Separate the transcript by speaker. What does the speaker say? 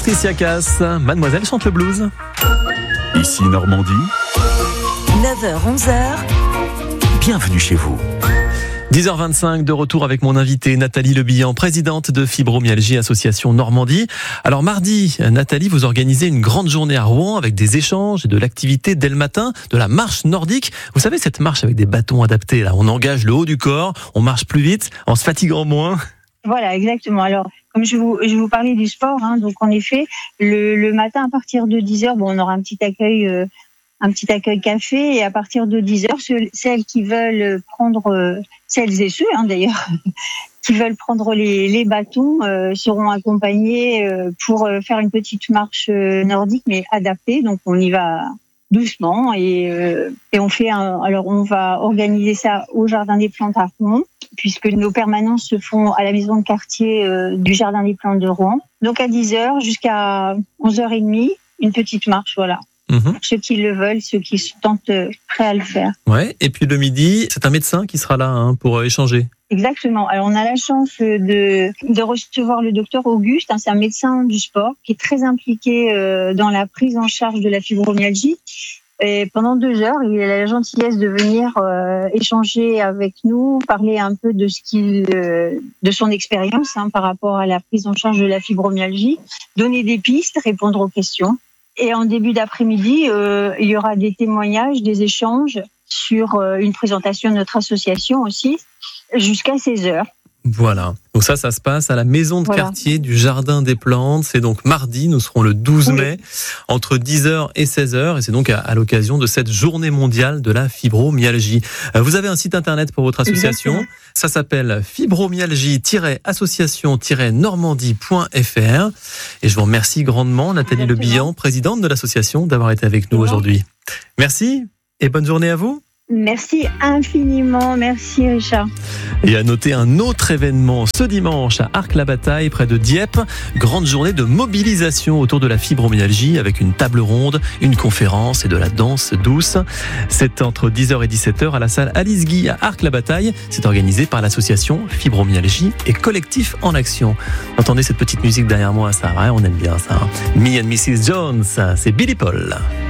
Speaker 1: Patricia Cass, Mademoiselle chante le blues.
Speaker 2: Ici Normandie.
Speaker 3: 9h-11h.
Speaker 2: Bienvenue chez vous.
Speaker 1: 10h25, de retour avec mon invitée Nathalie Lebihan, présidente de Fibromyalgie Association Normandie. Alors mardi, Nathalie, vous organisez une grande journée à Rouen avec des échanges et de l'activité dès le matin, de la marche nordique. Vous savez, cette marche avec des bâtons adaptés, là, on engage le haut du corps, on marche plus vite, en se fatiguant moins.
Speaker 4: Voilà, exactement. Alors, comme je vous parlais du sport, donc en effet, le matin à partir de 10h, on aura un petit accueil café, et à partir de 10h, celles qui veulent prendre, celles et ceux d'ailleurs, qui veulent prendre les bâtons seront accompagnés pour faire une petite marche nordique mais adaptée. Donc on y va doucement et on fait alors on va organiser ça au Jardin des Plantes à Rouen, puisque nos permanences se font à la maison de quartier du Jardin des Plantes de Rouen. Donc à 10h jusqu'à 11h30, une petite marche, voilà. Pour ceux qui le veulent, ceux qui se sentent prêts à le faire.
Speaker 1: Ouais. Et puis le midi, c'est un médecin qui sera là pour échanger.
Speaker 4: Exactement. Alors on a la chance de recevoir le docteur Auguste. C'est un médecin du sport qui est très impliqué dans la prise en charge de la fibromyalgie. Et pendant 2 heures, il a la gentillesse de venir échanger avec nous, parler un peu de son expérience par rapport à la prise en charge de la fibromyalgie, donner des pistes, répondre aux questions. Et en début d'après-midi, il y aura des témoignages, des échanges sur une présentation de notre association aussi, jusqu'à 16h.
Speaker 1: Voilà. Donc ça se passe à la maison de quartier du Jardin des Plantes. C'est donc mardi, nous serons le 12 mai, entre 10h et 16h. Et c'est donc à l'occasion de cette journée mondiale de la fibromyalgie. Vous avez un site internet pour votre association. Exactement. Ça s'appelle fibromyalgie-association-normandie.fr. Et je vous remercie grandement, Nathalie Lebihan, présidente de l'association, d'avoir été avec nous aujourd'hui. Merci et bonne journée à vous.
Speaker 4: Merci infiniment, merci Richard.
Speaker 1: Et à noter un autre événement ce dimanche à Arques-la-Bataille, près de Dieppe. Grande journée de mobilisation autour de la fibromyalgie avec une table ronde, une conférence et de la danse douce. C'est entre 10h et 17h à la salle Alice Guy à Arques-la-Bataille. C'est organisé par l'association Fibromyalgie et Collectif en Action. Entendez cette petite musique derrière moi, ça, on aime bien ça. Me and Mrs. Jones, c'est Billy Paul.